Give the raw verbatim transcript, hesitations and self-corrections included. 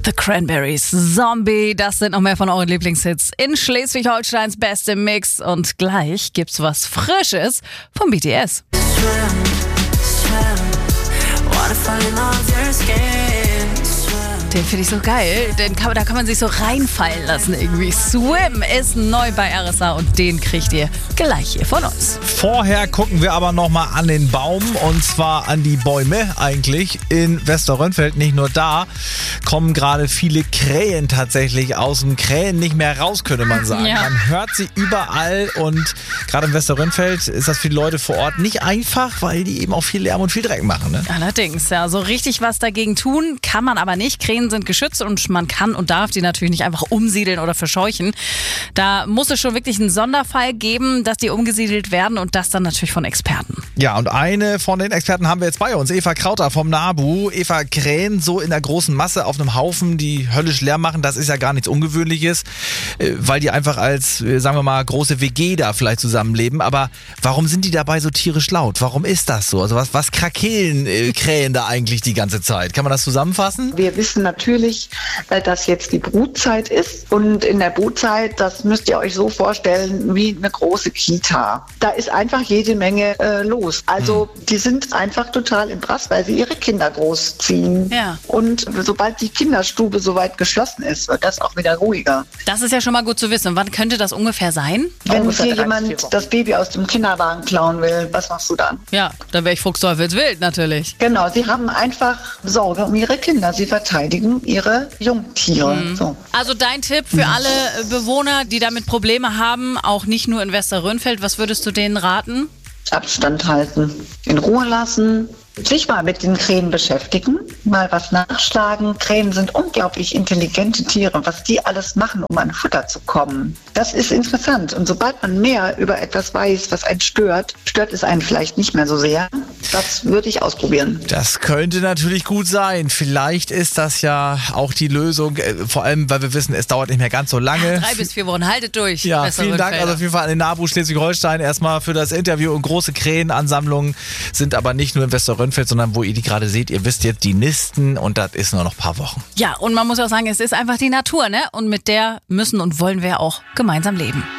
The Cranberries, Zombie, das sind noch mehr von euren Lieblingshits in Schleswig-Holsteins bestem Mix. Und gleich gibt's was Frisches vom B T S. Den finde ich so geil, den kann, da kann man sich so reinfallen lassen irgendwie. Swim ist neu bei R S A und den kriegt ihr gleich hier von uns. Vorher gucken wir aber nochmal an den Baum und zwar an die Bäume eigentlich in Westerrönfeld. Nicht nur da kommen gerade viele Krähen tatsächlich aus dem Krähen nicht mehr raus, könnte man sagen. Ja. Man hört sie überall und gerade in Westerrönfeld ist das für die Leute vor Ort nicht einfach, weil die eben auch viel Lärm und viel Dreck machen. Ne? Allerdings, ja, so richtig was dagegen tun kann man aber nicht. Krähen sind geschützt und man kann und darf die natürlich nicht einfach umsiedeln oder verscheuchen. Da muss es schon wirklich einen Sonderfall geben, dass die umgesiedelt werden und das dann natürlich von Experten. Ja, und eine von den Experten haben wir jetzt bei uns, Eva Krauter vom NABU. Eva, Krähen so in der großen Masse auf einem Haufen, die höllisch Lärm machen, das ist ja gar nichts Ungewöhnliches, weil die einfach als, sagen wir mal, große W G da vielleicht zusammenleben. Aber warum sind die dabei so tierisch laut? Warum ist das so? Also was, was krakeelen äh, Krähen da eigentlich die ganze Zeit? Kann man das zusammenfassen? Wir wissen natürlich, dass jetzt die Brutzeit ist und in der Brutzeit, das müsst ihr euch so vorstellen, wie eine große Kita. Da ist einfach jede Menge äh, los. Also hm. die sind einfach total im Brass, weil sie ihre Kinder großziehen. Ja. Und sobald die Kinderstube soweit geschlossen ist, wird das auch wieder ruhiger. Das ist ja schon mal gut zu wissen. Wann könnte das ungefähr sein? Wenn ungefähr dir jemand das Baby aus dem Kinderwagen klauen will, was machst du dann? Ja, dann wäre ich fuchsteufelswild natürlich. Genau, sie haben einfach Sorge um ihre Kinder. Sie verteidigen ihre Jungtiere. Mhm. So. Also dein Tipp für alle Bewohner, die damit Probleme haben, auch nicht nur in Westerrönfeld, was würdest du denen raten? Abstand halten, in Ruhe lassen, sich mal mit den Krähen beschäftigen, mal was nachschlagen. Krähen sind unglaublich intelligente Tiere, was die alles machen, um an Futter zu kommen. Das ist interessant. Und sobald man mehr über etwas weiß, was einen stört, stört es einen vielleicht nicht mehr so sehr. Das würde ich ausprobieren. Das könnte natürlich gut sein. Vielleicht ist das ja auch die Lösung, vor allem, weil wir wissen, es dauert nicht mehr ganz so lange. Ja, drei bis vier Wochen, haltet durch. Ja, vielen Dank also auf jeden Fall an den NABU Schleswig-Holstein erstmal für das Interview. Und große Krähenansammlungen sind aber nicht nur in Westerrönfeld, sondern wo ihr die gerade seht, ihr wisst jetzt, die nisten und das ist nur noch ein paar Wochen. Ja, und man muss auch sagen, es ist einfach die Natur, ne? Und mit der müssen und wollen wir auch gemeinsam leben.